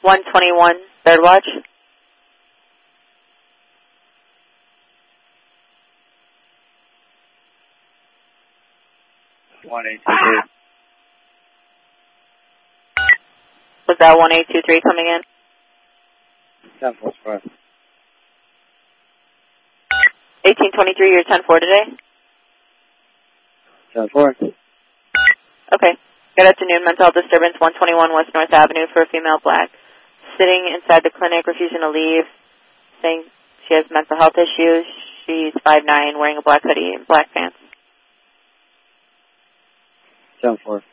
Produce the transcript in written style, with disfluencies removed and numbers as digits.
121, third watch. Was that 1823 coming in? 10-4. 1823, you're 10-4 today? 10-4. Okay. Good afternoon, mental health disturbance, 121 West North Avenue for a female black. Sitting inside the clinic, refusing to leave, saying she has mental health issues. She's 5'9", wearing a black hoodie and black pants. 10-4.